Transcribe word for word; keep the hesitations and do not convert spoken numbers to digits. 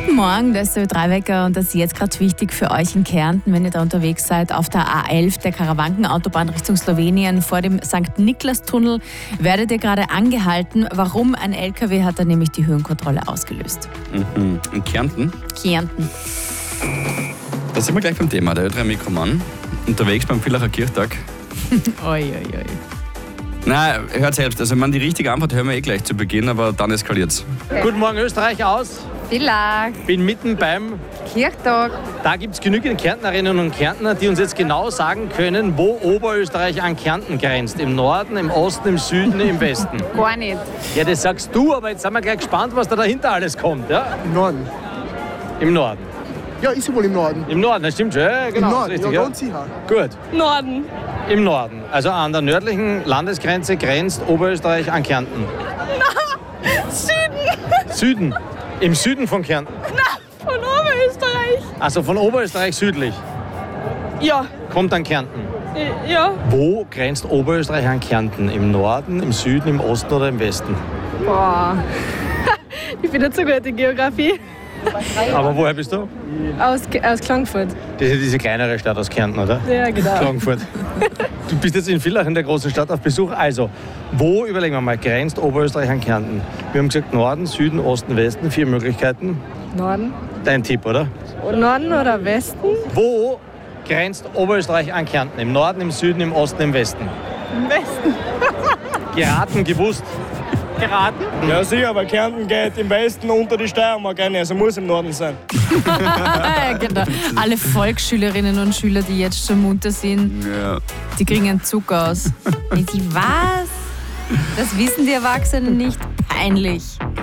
Guten Morgen, das ist der Ö drei Wecker und das ist jetzt gerade wichtig für euch in Kärnten, wenn ihr da unterwegs seid. Auf der A elf, der Karawankenautobahn Richtung Slowenien, vor dem Sankt Niklas-Tunnel, werdet ihr gerade angehalten. Warum? Ein L K W hat da nämlich die Höhenkontrolle ausgelöst. Mhm. In Kärnten? Kärnten. Da sind wir gleich beim Thema, der Ö drei Mikromann. Unterwegs beim Villacher Kirchtag. Oi, oi, oi. Nein, hört selbst. Also, ich meine, die richtige Antwort hören wir eh gleich zu Beginn, aber dann eskaliert's. Okay. Guten Morgen, Österreich aus. Villach. Bin mitten beim Kirchtag. Da gibt es genügend Kärntnerinnen und Kärntner, die uns jetzt genau sagen können, wo Oberösterreich an Kärnten grenzt. Im Norden, im Osten, im Süden, im Westen. Gar nicht. Ja, das sagst du, aber jetzt sind wir gleich gespannt, was da dahinter alles kommt. Ja? Im Norden. Im Norden. Ja, ist ja wohl im Norden. Im Norden, das stimmt schon. Ja, genau, Im Norden, richtig, ja, ja. ganz sicher. Gut. Norden. Im Norden. Also an der nördlichen Landesgrenze grenzt Oberösterreich an Kärnten. Süden. Süden. Im Süden von Kärnten. Na, von Oberösterreich. Also von Oberösterreich südlich. Ja. Kommt an Kärnten. Ja. Wo grenzt Oberösterreich an Kärnten? Im Norden, im Süden, im Osten oder im Westen? Boah. Ich bin nicht so gut in Geografie. Aber woher bist du? Aus, aus Klagenfurt. Das ist ja diese kleinere Stadt aus Kärnten, oder? Ja, genau. Klagenfurt. Du bist jetzt in Villach, in der großen Stadt, auf Besuch. Also, wo, überlegen wir mal, grenzt Oberösterreich an Kärnten? Wir haben gesagt Norden, Süden, Osten, Westen. Vier Möglichkeiten. Norden. Dein Tipp, oder? Norden oder Westen? Wo grenzt Oberösterreich an Kärnten? Im Norden, im Süden, im Osten, im Westen? Im Westen. Geraten, gewusst. Geraten? Ja, sicher, aber Kärnten geht im Westen unter die Steiermark rein, also muss im Norden sein. Ja, genau. Alle Volksschülerinnen und Schüler, die jetzt schon munter sind, Ja. die kriegen einen Zug aus. Und die, was? Das wissen die Erwachsenen nicht. Peinlich.